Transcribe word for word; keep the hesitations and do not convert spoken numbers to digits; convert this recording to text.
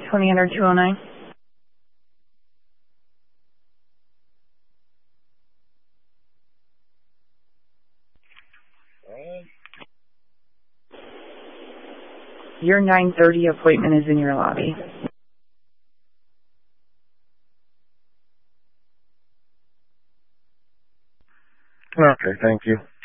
twenty under two oh nine. Your nine thirty appointment is in your lobby. Okay, thank you.